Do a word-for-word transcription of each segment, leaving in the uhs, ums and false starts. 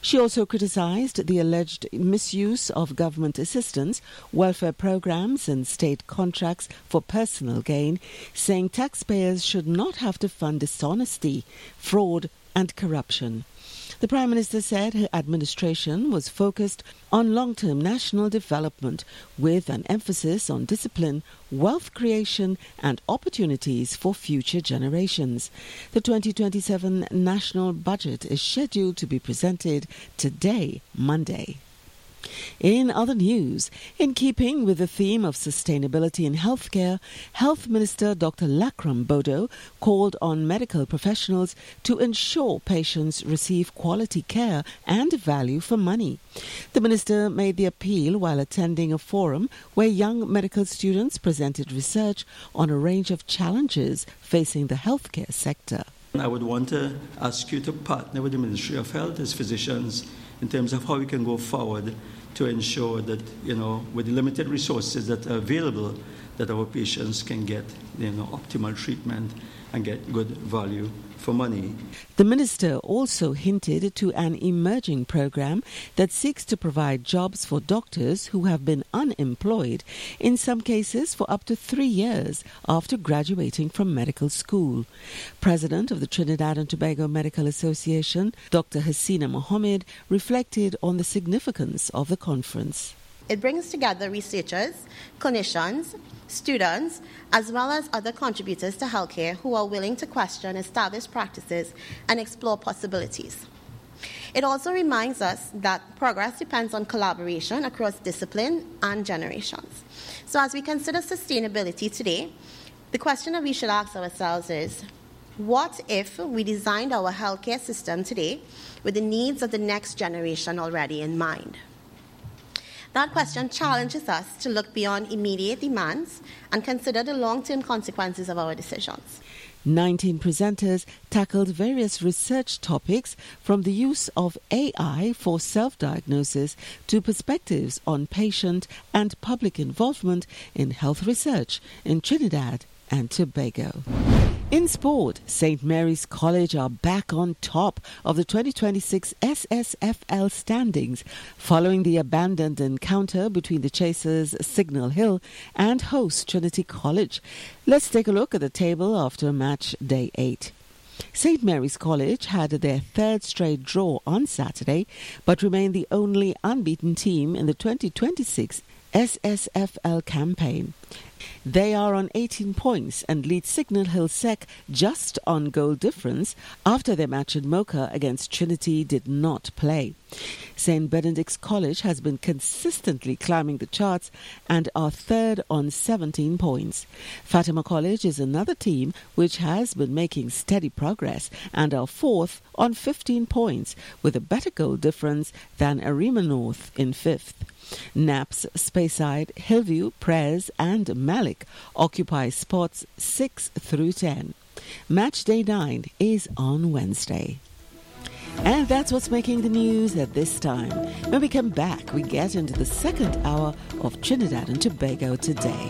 She also criticized the alleged misuse of government assistance, welfare programs and state contracts for personal gain, saying taxpayers should not have to fund dishonesty, fraud and corruption. The Prime Minister said her administration was focused on long-term national development with an emphasis on discipline, wealth creation and opportunities for future generations. The twenty twenty-seven national budget is scheduled to be presented today, Monday. In other news, in keeping with the theme of sustainability in healthcare, Health Minister Doctor Lakram Bodo called on medical professionals to ensure patients receive quality care and value for money. The minister made the appeal while attending a forum where young medical students presented research on a range of challenges facing the healthcare sector. I would want to ask you to partner with the Ministry of Health as physicians in terms of how we can go forward to ensure that, you know, with the limited resources that are available, that our patients can get, you know, optimal treatment and get good value for money. The minister also hinted to an emerging program that seeks to provide jobs for doctors who have been unemployed, in some cases for up to three years after graduating from medical school. President of the Trinidad and Tobago Medical Association, Doctor Hasina Mohammed, reflected on the significance of the conference. It brings together researchers, clinicians, students, as well as other contributors to healthcare who are willing to question established practices and explore possibilities. It also reminds us that progress depends on collaboration across discipline and generations. So as we consider sustainability today, the question that we should ask ourselves is, what if we designed our healthcare system today with the needs of the next generation already in mind? That question challenges us to look beyond immediate demands and consider the long-term consequences of our decisions. nineteen presenters tackled various research topics, from the use of A I for self-diagnosis to perspectives on patient and public involvement in health research in Trinidad and Tobago. In sport, Saint Mary's College are back on top of the twenty twenty-six S S F L standings following the abandoned encounter between the Chasers Signal Hill and host Trinity College. Let's take a look at the table after match day eight. Saint Mary's College had their third straight draw on Saturday, but remained the only unbeaten team in the twenty twenty-six S S F L campaign. They are on eighteen points and lead Signal Hill S E C just on goal difference after their match in Mocha against Trinity did not play. Saint Benedict's College has been consistently climbing the charts and are third on seventeen points. Fatima College is another team which has been making steady progress and are fourth on fifteen points with a better goal difference than Arima North in fifth. Naps, Speyside, Hillview, Prez and Malik occupy spots six through ten. Match day nine is on Wednesday. And that's what's making the news at this time. When we come back, we get into the second hour of Trinidad and Tobago Today.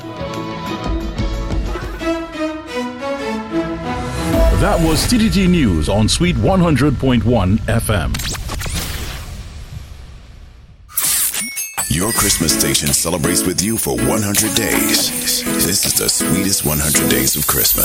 That was T T T News on Sweet one hundred point one F M. Your Christmas station celebrates with you for one hundred days. This is the sweetest one hundred days of Christmas.